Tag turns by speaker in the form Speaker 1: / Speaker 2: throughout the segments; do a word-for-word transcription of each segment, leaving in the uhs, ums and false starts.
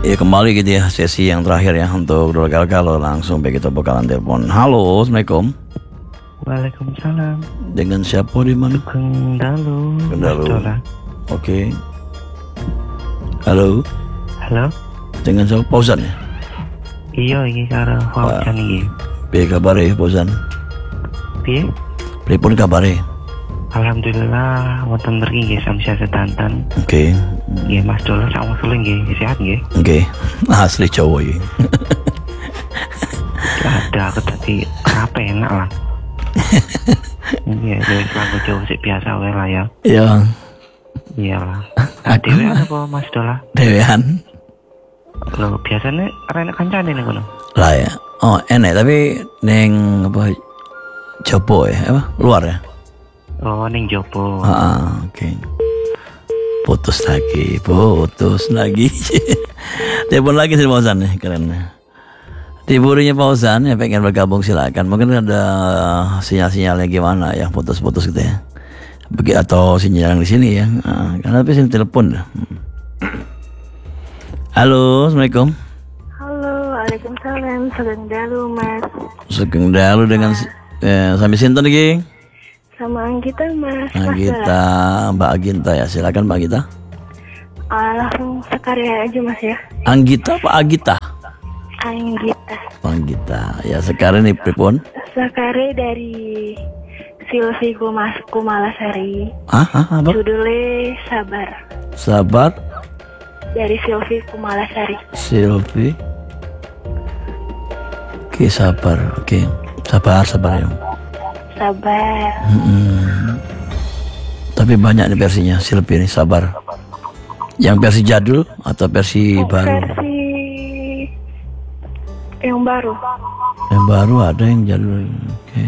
Speaker 1: Ya kembali gitu ya, sesi yang terakhir ya untuk gagal-gagal langsung begitu bakalan telepon. Halo, Assalamualaikum.
Speaker 2: Waalaikumsalam.
Speaker 1: Dengan siapa di mana?
Speaker 2: Sugeng Dalu.
Speaker 1: Kendalu.
Speaker 2: Oke.
Speaker 1: Okay. Halo.
Speaker 2: Halo.
Speaker 1: Dengan siapa? Fauzan ya?
Speaker 2: Iya, ini karo Fauzan iki.
Speaker 1: Piye kabare Fauzan?
Speaker 2: Piye?
Speaker 1: Pripun kabare?
Speaker 2: Alhamdulillah wonten mriki nggih sami sedanten.
Speaker 1: Oke.
Speaker 2: Nggih Mas Dola sak wektu nggih sehat nggih.
Speaker 1: Oke. Asli Jawa iki.
Speaker 2: Ada aku tadi apa enak lah. Iya, wis lagu Jawa sik biasa wae lah ya.
Speaker 1: Iya.
Speaker 2: Iya lah. Dewe apa Mas Dola?
Speaker 1: Dewean.
Speaker 2: Lho, biasanya arek kancane ning kono.
Speaker 1: Lah ya. Oh, enak tapi ning apa Jawa ya, apa? Luar ya?
Speaker 2: Oh, ning jopo.
Speaker 1: Ah, oke. Okay. Putus lagi, putus lagi. Telepon lagi sih Fauzan nih, keren. Tiburinya Fauzan ya pengen bergabung silakan. Mungkin ada sinyal-sinyalnya gimana ya, putus-putus gitu ya. Begitu atau sinyal yang di sini ya. Nah, karena tapi sini telepon. Halo, Assalamualaikum.
Speaker 3: Halo, Waalaikumsalam. Sugeng Dalu, Mas.
Speaker 1: Sugeng Dalu dengan eh, sampai sinten iki?
Speaker 3: Sama Anggita, Mas.
Speaker 1: Anggita, Mbak Anggita ya, silakan Mbak Anggita.
Speaker 3: Uh, langsung sekarya aja Mas ya.
Speaker 1: Anggita apa Agita?
Speaker 3: Anggita.
Speaker 1: Anggita, ya sekarang nih pripun?
Speaker 3: Sekarya dari Silvi Kumas Kumalasari.
Speaker 1: Ah, ah, apa?
Speaker 3: Judulnya Sabar.
Speaker 1: Sabar.
Speaker 3: Dari Silvi Kumalasari.
Speaker 1: Silvi. Oke, sabar. Oke, sabar, sabar ya.
Speaker 3: Sabar.
Speaker 1: Hmm. Tapi banyak nih versinya Silvi ini sabar. Yang versi jadul atau versi
Speaker 3: oh,
Speaker 1: baru?
Speaker 3: Versi yang baru.
Speaker 1: Yang baru ada yang jadul. Oke.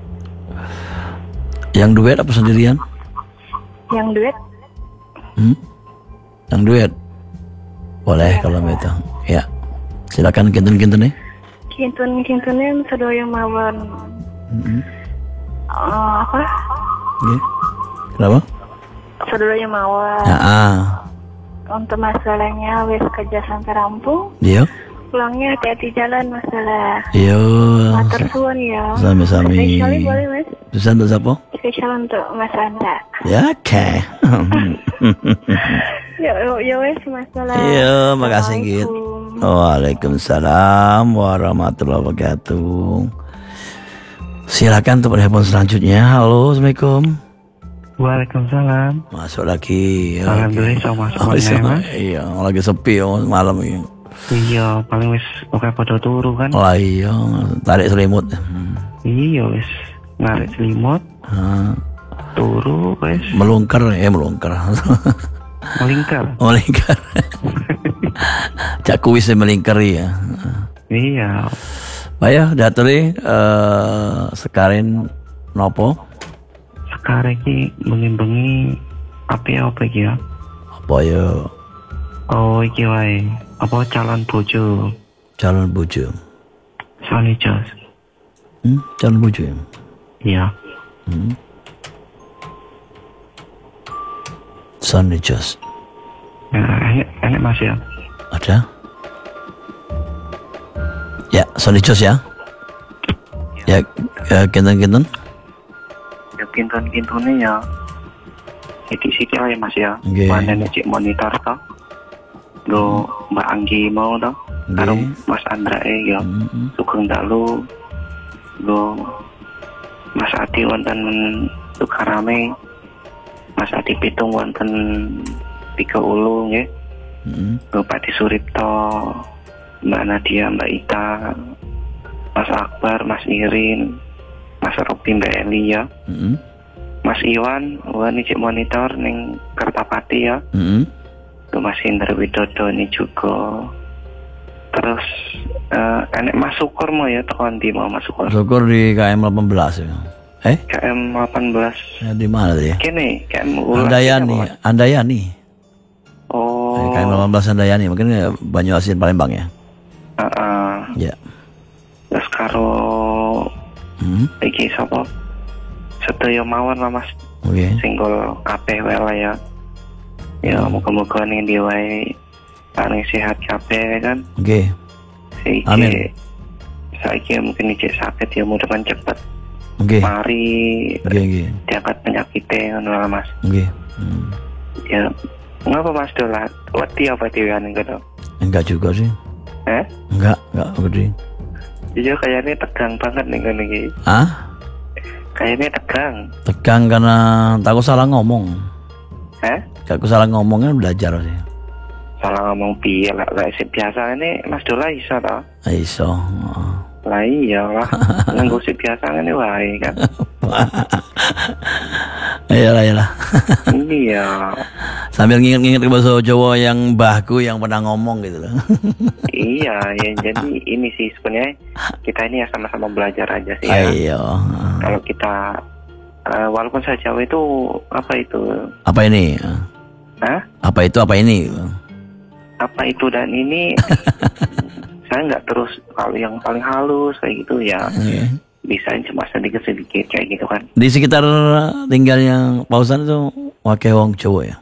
Speaker 1: Yang duet apa sendirian?
Speaker 3: Yang duet.
Speaker 1: Hmm? Yang duet. Boleh ya, kalau begitu. Ya. Silakan kinten-kinten nih.
Speaker 3: Kintun-kintunnya sedaya mawon.
Speaker 1: Hmm.
Speaker 3: Uh, apa?
Speaker 1: Oke. Kenapa?
Speaker 3: Saudaranya mawar.
Speaker 1: Ya, ah.
Speaker 3: Untuk masalahnya wis kerja sampai rampung.
Speaker 1: Iya.
Speaker 3: Pulangnya hati-hati jalan masalah.
Speaker 1: Iya.
Speaker 3: Matur suwun ya.
Speaker 1: Sami-sami.
Speaker 3: Spesial boleh Mas?
Speaker 1: Susah untuk siapa?
Speaker 3: Spesial untuk Mas Anda.
Speaker 1: Ya, oke.
Speaker 3: Ya, ya wes masalah.
Speaker 1: Iya, makasih Git. Waalaikumsalam warahmatullahi wabarakatuh. Silakan untuk telepon selanjutnya. Halo, Assalamualaikum.
Speaker 2: Waalaikumsalam.
Speaker 1: Masuk lagi.
Speaker 2: Alhamdulillah sama
Speaker 1: Oh,
Speaker 2: semuanya.
Speaker 1: iya, lagi sepi oh, malam ini.
Speaker 2: Iya, paling wis oke pada turu kan.
Speaker 1: Oh iya, tarik selimut. Hmm.
Speaker 2: Iya wis narik selimut.
Speaker 1: Ah.
Speaker 2: Turu wis.
Speaker 1: Melungker ya, melungker.
Speaker 2: Melingkar.
Speaker 1: Melingkar. Cak kuis melingkar ya.
Speaker 2: Iya.
Speaker 1: Bayah daturi uh, sekarin nopo?
Speaker 2: Sekarang ini bengi-bengi apa apa iki ya?
Speaker 1: Apa ya?
Speaker 2: Oh iki wae. Apa calon bojo?
Speaker 1: Calon bojo.
Speaker 2: Sony Jos.
Speaker 1: Hmm, calon bojo ya?
Speaker 2: Iya.
Speaker 1: Hmm. Sony Jos.
Speaker 2: Ya, enak, enak Mas ya.
Speaker 1: Ada? Ya, Sony Jos ya. Ya, ya kinten-kinten.
Speaker 2: Ya kinton-kintonnya ya. Siki-siki aja Mas ya.
Speaker 1: Nggih.
Speaker 2: Mana cek monitor toh. Go Mbak Anggi mau toh. Karo Mas Andra eh ya.
Speaker 1: Hmm.
Speaker 2: Sugeng Dalu. Go Mas Adi wonten Sukarame. Mas Adi Pitung wonten Tiga Ulu nggih.
Speaker 1: Hmm.
Speaker 2: Go Pati Suripto. Mbak Nadia, Mbak Ita, Mas Akbar, Mas Irin, Mas Robi, Mbak Eli ya.
Speaker 1: Hmm.
Speaker 2: Mas Iwan, wah ini cek monitor ning Kertapati ya.
Speaker 1: Hmm.
Speaker 2: Tuh Mas Indra Widodo ini juga. Terus uh, enek Mas Syukur mau ya tekan di mau Mas Syukur.
Speaker 1: Syukur di K M delapan belas ya. Eh?
Speaker 2: K M delapan belas.
Speaker 1: Ya, di mana tadi ya?
Speaker 2: Kene, K M Ulas.
Speaker 1: Andayani, Andayani.
Speaker 2: Oh.
Speaker 1: Eh, K M delapan belas Andayani, mungkin ya Banyuasin Palembang ya.
Speaker 2: Uh, uh.
Speaker 1: Ya.
Speaker 2: Terus karo hmm? iki sapa? Sedaya mawon lah Mas.
Speaker 1: Oke. Okay.
Speaker 2: Singgol kabeh wae lah ya. Ya moga-moga ning ndi wae paling sehat kabeh kan.
Speaker 1: Oke.
Speaker 2: Saiki
Speaker 1: Amin.
Speaker 2: saiki mungkin ijek sakit ya mudah-mudahan cepet
Speaker 1: Oke.
Speaker 2: mari
Speaker 1: Oke, oke.
Speaker 2: diangkat penyakitnya ngono lah Mas.
Speaker 1: Oke. Hmm.
Speaker 2: Ya ngapa Mas Dola? Wedi apa dewean ngono?
Speaker 1: Enggak juga sih.
Speaker 2: Eh?
Speaker 1: Enggak, enggak gede.
Speaker 2: Iya kayaknya tegang banget nih ngono iki.
Speaker 1: Ah?
Speaker 2: Kayaknya tegang.
Speaker 1: Tegang karena takut salah ngomong.
Speaker 2: Eh?
Speaker 1: Takut salah ngomongnya belajar sih.
Speaker 2: Salah ngomong piye lah, lah sing biasa ini Mas Dola iso ta?
Speaker 1: Iso. Heeh.
Speaker 2: Lah iya lah. Nganggo sing biasa ngene wae kan.
Speaker 1: Iyalah, iyalah.
Speaker 2: Iya.
Speaker 1: Sambil nginget-nginget ke bahasa Jawa yang mbahku yang pernah ngomong gitu loh.
Speaker 2: Iya, ya jadi ini sih sebenarnya kita ini ya sama-sama belajar aja sih ya.
Speaker 1: Ayo.
Speaker 2: Kalau kita uh, walaupun saya Jawa itu apa itu?
Speaker 1: Apa ini?
Speaker 2: Hah?
Speaker 1: Apa itu apa ini?
Speaker 2: Apa itu dan ini saya nggak terus kalau yang paling halus kayak gitu ya.
Speaker 1: Iya.
Speaker 2: Bisa cuma sedikit-sedikit kayak gitu kan.
Speaker 1: Di sekitar tinggalnya Pausan itu wakai wong Jawa ya.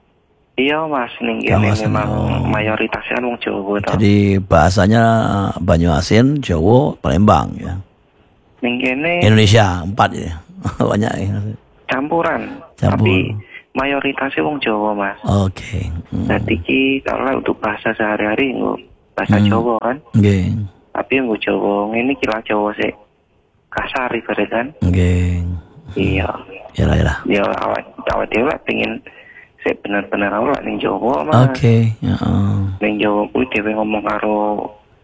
Speaker 2: Iya Mas, ning kene
Speaker 1: Kawasan,
Speaker 2: memang
Speaker 1: oh.
Speaker 2: mayoritasnya wong Jawa to.
Speaker 1: Jadi bahasanya Banyuasin, Jawa, Palembang ya.
Speaker 2: Ning kene
Speaker 1: Indonesia empat ya. Banyak ya.
Speaker 2: campuran,
Speaker 1: Campur.
Speaker 2: tapi mayoritasnya wong Jawa Mas.
Speaker 1: Oke. Hmm.
Speaker 2: Jadi ki kalau untuk bahasa sehari-hari nggo bahasa
Speaker 1: Hmm.
Speaker 2: Jawa kan.
Speaker 1: Oke.
Speaker 2: Tapi nggo Jawa ngene ki lah Jawa sih kasar ibarat kan.
Speaker 1: Oke.
Speaker 2: Iya.
Speaker 1: Yalah, yalah.
Speaker 2: Ya awak awak dhewe lah pengen sik bener-bener awak ning Jawa Mas.
Speaker 1: Oke. Heeh.
Speaker 2: Ning Jawa kuwi dhewe ngomong karo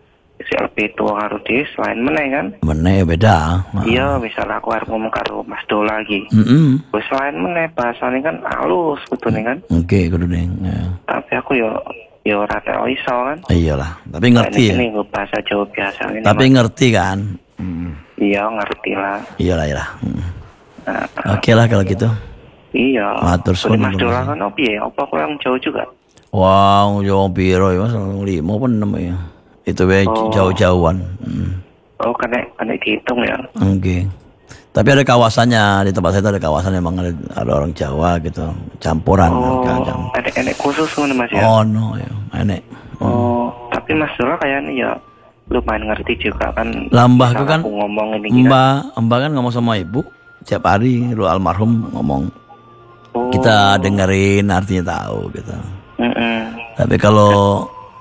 Speaker 2: si lebih tua karo dhewe selain meneh kan.
Speaker 1: Meneh beda.
Speaker 2: Iya, misalnya aku harus ngomong karo Mas Dola lagi.
Speaker 1: Heeh.
Speaker 2: Wis selain meneh bahasane kan halus kudune kan.
Speaker 1: Oke, kudu deng. Ya.
Speaker 2: Tapi aku yo yo ora tau iso kan.
Speaker 1: Iyalah, tapi ngerti ya.
Speaker 2: Ini gue bahasa Jawa biasa ini.
Speaker 1: Tapi
Speaker 2: Mas.
Speaker 1: ngerti kan? Hmm.
Speaker 2: Iya ngerti lah.
Speaker 1: Iyalah, iyalah. Hmm.
Speaker 2: Nah,
Speaker 1: Oke lah kalau gitu.
Speaker 2: iya.
Speaker 1: Matur
Speaker 2: Sudah
Speaker 1: suwun,
Speaker 2: Mas Dola
Speaker 1: Mas.
Speaker 2: kan opo ya? Apa aku yang Jawa juga?
Speaker 1: Wow, Jawa piro ya Mas? Lima apa enam ya? Itu be
Speaker 2: Oh.
Speaker 1: jauh-jauhan. Hmm.
Speaker 2: Oh, kena kena dihitung ya.
Speaker 1: Oke. Tapi ada kawasannya, di tempat saya itu ada kawasan emang ada, ada orang Jawa gitu, campuran.
Speaker 2: Oh,
Speaker 1: kan, jam-
Speaker 2: ada enek khusus ngono Mas ya.
Speaker 1: Oh no, ya, enek.
Speaker 2: Oh, tapi Mas Dola kayaknya ya lumayan ngerti juga kan.
Speaker 1: Lambahku
Speaker 2: Misal
Speaker 1: kan,
Speaker 2: aku ngomong ini kan.
Speaker 1: Mbak, Mbak kan ngomong sama ibu tiap hari, lu almarhum ngomong.
Speaker 2: Oh.
Speaker 1: Kita dengerin artinya tahu gitu.
Speaker 2: Mm-mm.
Speaker 1: Tapi kalau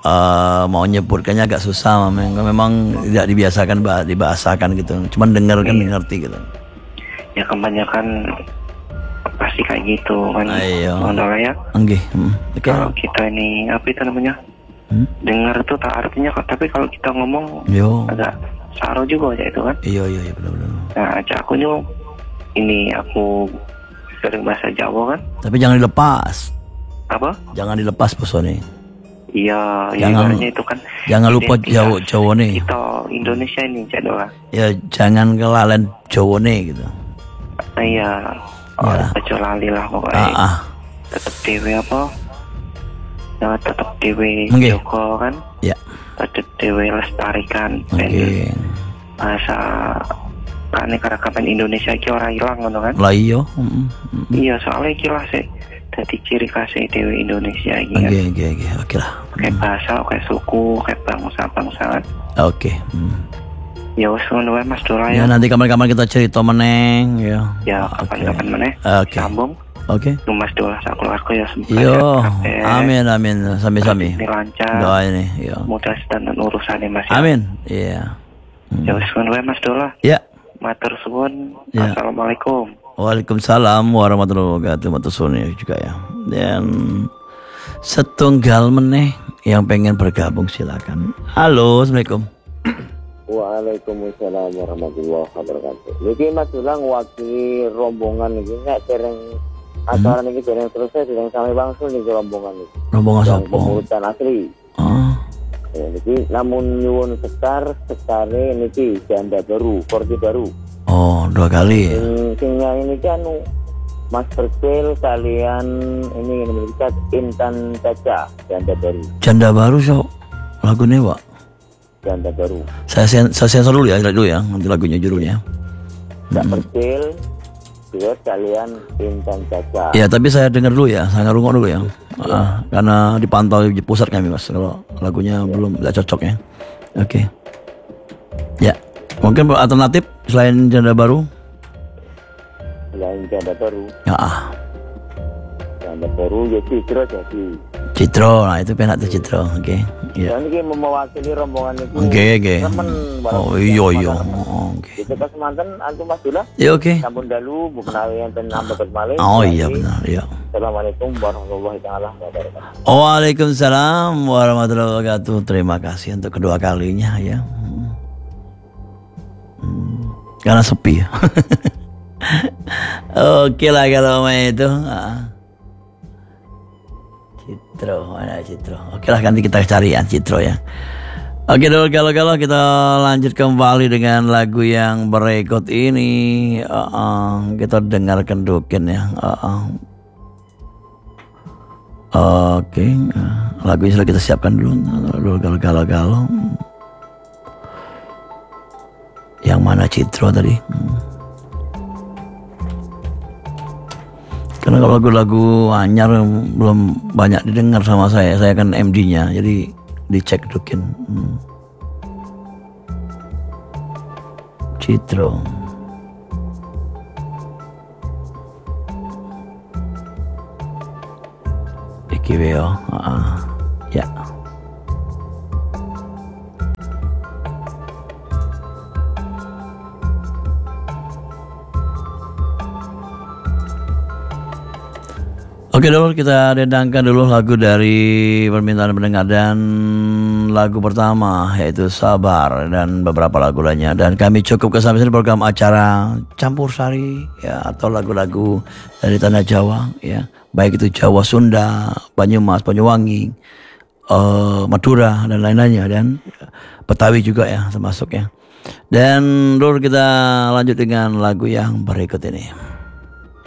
Speaker 1: uh, mau nyebutkannya agak susah, memang, memang tidak dibiasakan bah- dibahasakan gitu. Cuman denger kan
Speaker 2: Iya.
Speaker 1: ngerti gitu.
Speaker 2: Ya kebanyakan pasti kayak gitu kan.
Speaker 1: Ayo.
Speaker 2: Ngono ya.
Speaker 1: Oke, hmm. Oke.
Speaker 2: Kalau kita ini apa itu namanya?
Speaker 1: Hmm?
Speaker 2: Dengar tuh tak artinya kok, tapi kalau kita ngomong
Speaker 1: Yo.
Speaker 2: agak saro juga aja itu kan.
Speaker 1: Iya iya iya benar-benar.
Speaker 2: Nah, aja aku nyung ini aku sering bahasa Jawa kan.
Speaker 1: Tapi jangan dilepas.
Speaker 2: Apa?
Speaker 1: Jangan dilepas pesone.
Speaker 2: Iya, ya
Speaker 1: Jangan-
Speaker 2: ibaratnya itu kan.
Speaker 1: Jangan lupa
Speaker 2: identitas
Speaker 1: Jawa Jawa nih.
Speaker 2: Kita Indonesia ini Jawa.
Speaker 1: Ya jangan kelalen Jawa nih gitu.
Speaker 2: Iya. Oh,
Speaker 1: Ya.
Speaker 2: ojo lali lah pokoknya.
Speaker 1: Ah, ah.
Speaker 2: Tetap dewe apa? Ya tetap dewe
Speaker 1: Oke.
Speaker 2: Joko kan.
Speaker 1: Ya.
Speaker 2: Tetap dewe lestarikan.
Speaker 1: Oke.
Speaker 2: Dan bahasa keanekaragaman Indonesia iki ora ilang ngono kan.
Speaker 1: Lah iya. Mm, mm.
Speaker 2: Iya, soalnya iki lah sih dadi ciri khas dewe Indonesia iki kan.
Speaker 1: Oke oke oke oke lah.
Speaker 2: Kayak bahasa, kayak suku, kayak bangsa-bangsa kan.
Speaker 1: Oke. mm.
Speaker 2: Ya wis ngono wae Mas Dola
Speaker 1: Ya
Speaker 2: ya.
Speaker 1: nanti kapan-kapan kita cerita meneng ya.
Speaker 2: Ya
Speaker 1: Oke.
Speaker 2: kapan-kapan meneh.
Speaker 1: Oke.
Speaker 2: Sambung.
Speaker 1: Oke.
Speaker 2: Lu Mas Dola sak keluarga ya semoga
Speaker 1: Yo,
Speaker 2: sehat kabeh.
Speaker 1: amin amin sami-sami.
Speaker 2: Ini lancar.
Speaker 1: Doa ini, yo.
Speaker 2: Mudah sedang urusannya Mas ya.
Speaker 1: Amin. Iya.
Speaker 2: Ya wis ngono wae Mas Dola.
Speaker 1: Ya.
Speaker 2: Matur suwun.
Speaker 1: Ya.
Speaker 2: Assalamualaikum.
Speaker 1: Waalaikumsalam warahmatullahi wabarakatuh. Matur suwun ya juga ya. Dan setunggal meneh yang pengen bergabung silakan. Halo, assalamualaikum.
Speaker 4: Waalaikumsalam warahmatullahi wabarakatuh. Niki Mas Dola ngwakili rombongan niki nek dereng acara niki dereng selesai dereng sami wangsul niki rombongan niki.
Speaker 1: Rombongan
Speaker 4: Yang
Speaker 1: sapa?
Speaker 4: pengurutan asli.
Speaker 1: Oh,
Speaker 4: Ya, niki namun nyuwun sekar sekare niki janda baru, korti baru.
Speaker 1: oh dua kali.
Speaker 4: Sing sing nyanyi niki anu Mas Persil kalian ini ini kita Intan Caca janda baru,
Speaker 1: Janda baru so lagunya Pak.
Speaker 4: janda baru.
Speaker 1: Saya sen saya sensor dulu ya, lihat dulu ya, nanti lagunya judulnya.
Speaker 4: Mbak Persil duet kalian Intan Caca.
Speaker 1: Ya, tapi saya dengar dulu ya, saya ngerungok dulu ya. Ah, karena dipantau di pusat kami Mas. Kalau lagunya belum tidak cocok ya. Oke. Ya, mungkin alternatif selain Janda Baru.
Speaker 4: Selain Janda Baru.
Speaker 1: Ya, ah.
Speaker 4: Janda Baru ya Citro jadi.
Speaker 1: Citro, nah itu penak tuh Citro. Oke. Ya.
Speaker 4: Dan ini mewakili rombongan itu.
Speaker 1: Oke, oke.
Speaker 4: Temen.
Speaker 1: Oh iya iya. Oh, oke.
Speaker 4: Itu pas mantan antum Mas Dula.
Speaker 1: Ya oke.
Speaker 4: Sampun dalu bukan yang tenang betul malih.
Speaker 1: Oh iya benar, ya.
Speaker 4: Assalamualaikum warahmatullahi taala wabarakatuh.
Speaker 1: Waalaikumsalam warahmatullahi wabarakatuh. Terima kasih untuk kedua kalinya ya. Hmm. Hmm. Karena sepi ya. Oke lah kalau main itu. Ah. Citro, mana Citro? Oke lah nanti kita cari ya Citro ya. Oke dulu kalau-kalau kita lanjut kembali dengan lagu yang berikut ini. Uh, uh, kita dengarkan dukin ya. Uh, uh. Oke, okay. Lagu ini sudah kita siapkan dulu. Dulu kalau-kalau. Yang mana Citro tadi? Hmm. Karena kalau lagu-lagu anyar belum banyak didengar sama saya, saya kan M D-nya, jadi dicek dukin. Hmm. Citro. Iki weo, uh, ya. Oke dulu kita dendangkan dulu lagu dari permintaan pendengar dan lagu pertama yaitu Sabar dan beberapa lagu lainnya, dan kami cukup sampai sini program acara Campur Sari ya, atau lagu-lagu dari tanah Jawa ya, baik itu Jawa, Sunda, Banyumas, Banyuwangi, uh, Madura dan lain-lainnya, dan Betawi juga ya termasuk ya. Dan dulu kita lanjut dengan lagu yang berikut ini.